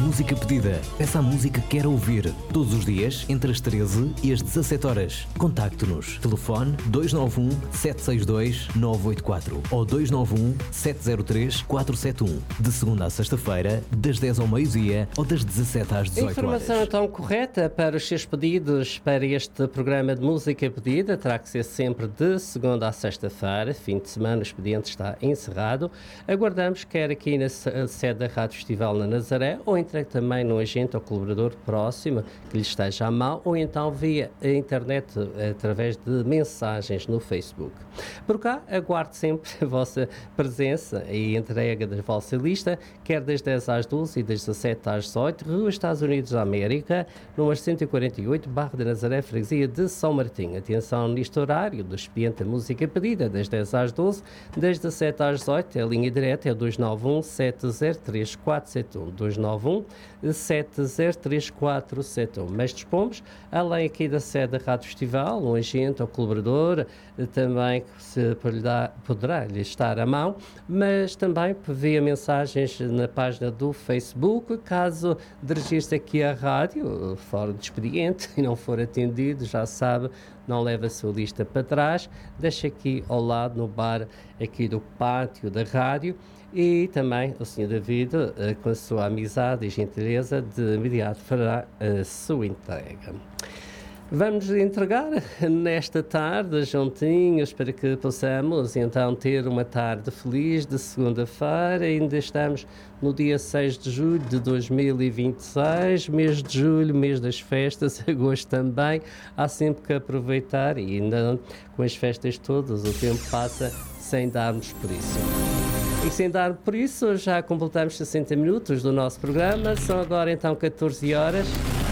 Música Pedida. Peça a música que quer ouvir. Todos os dias, entre as 13 e as 17 horas. Contacte-nos. Telefone 291 762 984 ou 291 703 471. De segunda à sexta-feira, das 10 ao meio-dia ou das 17 às 18 horas. Informação então correta para os seus pedidos para este programa de Música Pedida. Terá que ser sempre de segunda à sexta-feira. Fim de semana o expediente está encerrado. Aguardamos quer aqui na sede da Rádio Festival na Nazaré ou entregue também no agente ou colaborador próximo que lhe esteja à mão ou então via a internet através de mensagens no Facebook. Por cá, aguardo sempre a vossa presença e entrega da vossa lista, quer das 10 às 12 e das 17 às 18, Rua Estados Unidos da América, número 148, Barra de Nazaré, Freguesia de São Martinho. Atenção neste horário do expediente da música pedida, das 10 às 12, das 17 às 18, a linha direta é o 291 703 471, 291 703 471. Mas dispomos, além aqui da sede da Rádio Festival, um agente ou colaborador também que poderá lhe estar à mão, mas também via mensagens na página do Facebook. Caso dirigir-se aqui à rádio, fora de expediente, e não for atendido, já sabe, não leva a sua lista para trás, deixa aqui ao lado, no bar aqui do pátio da rádio, e também o Sr. David, com a sua amizade e gentileza, de imediato fará a sua entrega. Vamos entregar nesta tarde juntinhos para que possamos então ter uma tarde feliz de segunda-feira. Ainda estamos no dia 6 de julho de 2026, mês de julho, mês das festas, agosto também. Há sempre que aproveitar e ainda com as festas todas o tempo passa sem darmos por isso. E sem dar por isso, já completamos 60 minutos do nosso programa. São agora então 14 horas.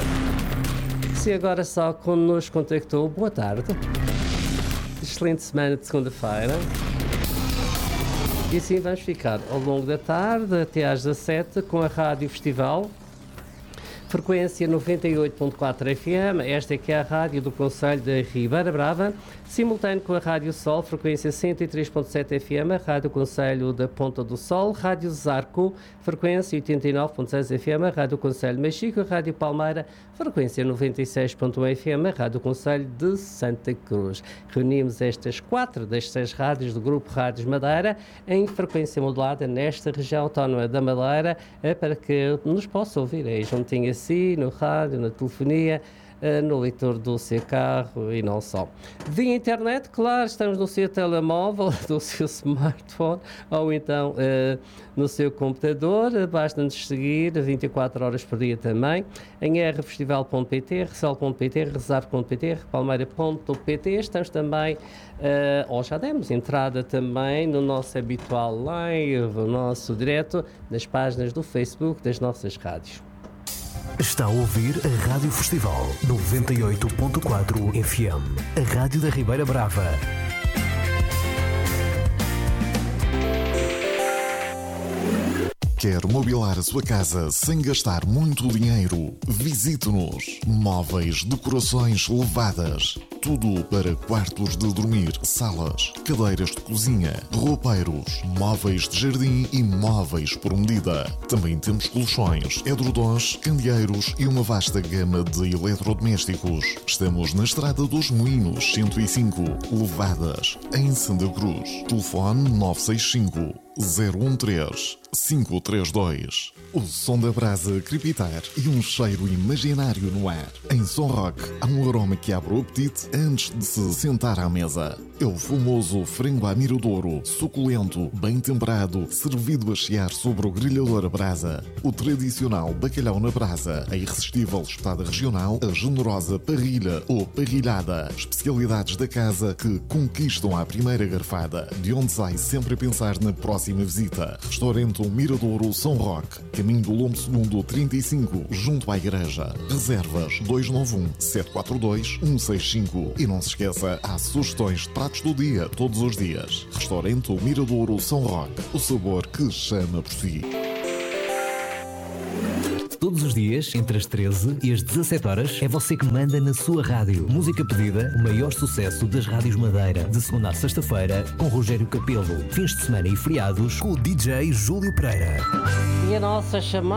Se agora só nos contactou, boa tarde. Excelente semana de segunda-feira. E assim vamos ficar ao longo da tarde até às 17 com a Rádio Festival. Frequência 98.4 FM, esta é que é a rádio do Concelho da Ribeira Brava, simultâneo com a Rádio Sol, frequência 103.7 FM, a Rádio Concelho da Ponta do Sol, Rádio Zarco, frequência 89.6 FM, a Rádio Concelho Mexico, a Rádio Palmeira, frequência 96.1 FM, a Rádio Concelho de Santa Cruz. Reunimos estas 4 das 6 rádios do Grupo Rádios Madeira em frequência modulada nesta região autónoma da Madeira, para que nos possa ouvir aí juntinho assim, no rádio, na telefonia, no leitor do seu carro e não só. Via internet, claro, estamos no seu telemóvel, no seu smartphone ou então no seu computador. Basta-nos seguir 24 horas por dia também em rfestival.pt, ressol.pt, rezar.pt, repalmeira.pt. Estamos também, ou já demos entrada também no nosso habitual live, o nosso direto, nas páginas do Facebook das nossas rádios. Está a ouvir a Rádio Festival 98.4 FM, a Rádio da Ribeira Brava. Quer mobilar a sua casa sem gastar muito dinheiro? Visite-nos. Móveis, decorações levadas. Tudo para quartos de dormir, salas, cadeiras de cozinha, roupeiros, móveis de jardim e móveis por medida. Também temos colchões, edredons, candeeiros e uma vasta gama de eletrodomésticos. Estamos na Estrada dos Moinhos, 105, Levadas, em Santa Cruz. Telefone 965 013 532. O som da brasa a crepitar e um cheiro imaginário no ar. Em Som Rock há um aroma que abre o apetite antes de se sentar à mesa. É o famoso frango à miradouro, suculento, bem temperado, servido a chiar sobre o grelhador a brasa. O tradicional bacalhau na brasa, a irresistível espetada regional, a generosa parrilha ou parrilhada. Especialidades da casa que conquistam à primeira garfada, de onde sai sempre a pensar na próxima visita. Restaurante Miradouro São Roque, caminho do Lombo II 35, junto à igreja. Reservas 291 742 165. E não se esqueça, há sugestões de pratos do dia, todos os dias. Restaurante Miradouro São Roque, o sabor que chama por si. Todos os dias, entre as 13 e as 17 horas, é você que manda na sua rádio. Música Pedida, o maior sucesso das rádios Madeira. De segunda a sexta-feira, com Rogério Capelo. Fins de semana e feriados, com o DJ Júlio Pereira. E a nossa chamada